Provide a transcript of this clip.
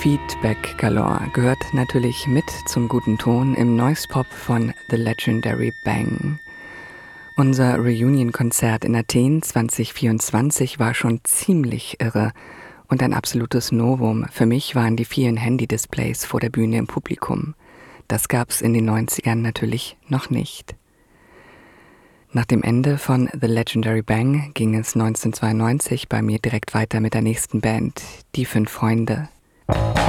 Feedback Galore gehört natürlich mit zum guten Ton im Noise Pop von The Legendary Bang. Unser Reunion-Konzert in Athen 2024 war schon ziemlich irre und ein absolutes Novum. Für mich waren die vielen Handy-Displays vor der Bühne im Publikum. Das gab's in den 90ern natürlich noch nicht. Nach dem Ende von The Legendary Bang ging es 1992 bei mir direkt weiter mit der nächsten Band, die 5 Freunde.